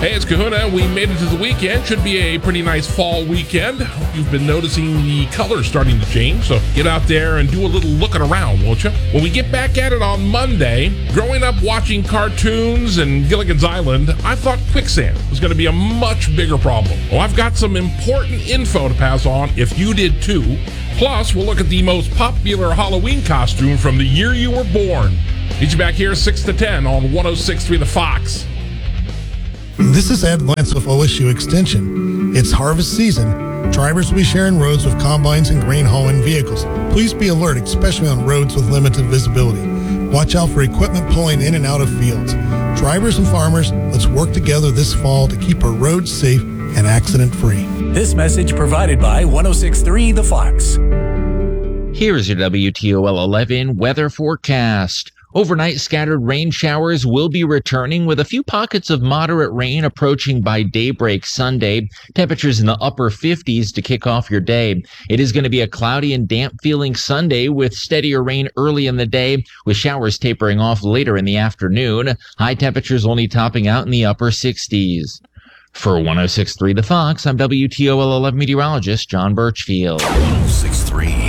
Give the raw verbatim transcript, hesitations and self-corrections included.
Hey, it's Kahuna. We made it to the weekend. Should be a pretty nice fall weekend. Hope you've been noticing the colors starting to change, so get out there and do a little looking around, won't you? When we get back at it on Monday, growing up watching cartoons and Gilligan's Island, I thought quicksand was going to be a much bigger problem. Well, I've got some important info to pass on if you did too. Plus, we'll look at the most popular Halloween costume from the year you were born. Meet you back here six to ten on one oh six point three The Fox. This is Ed Lance with O S U Extension. It's harvest season. Drivers will be sharing roads with combines and grain hauling vehicles. Please be alert, especially on roads with limited visibility. Watch out for equipment pulling in and out of fields. Drivers and farmers, let's work together this fall to keep our roads safe and accident-free. This message provided by one oh six point three The Fox. Here's your W T O L eleven weather forecast. Overnight scattered rain showers will be returning with a few pockets of moderate rain approaching by daybreak Sunday. Temperatures in the upper fifties to kick off your day. It is going to be a cloudy and damp feeling Sunday with steadier rain early in the day with showers tapering off later in the afternoon. High temperatures only topping out in the upper sixties. For one oh six point three The Fox, I'm W T O L eleven meteorologist John Birchfield. one oh six point three